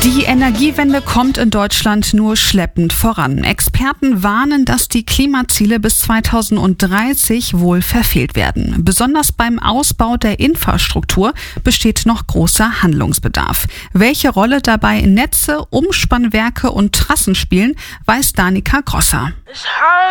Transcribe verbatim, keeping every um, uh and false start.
Die Energiewende kommt in Deutschland nur schleppend voran. Experten warnen, dass die Klimaziele bis zweitausenddreißig wohl verfehlt werden. Besonders beim Ausbau der Infrastruktur besteht noch großer Handlungsbedarf. Welche Rolle dabei Netze, Umspannwerke und Trassen spielen, weiß Danica Grosser.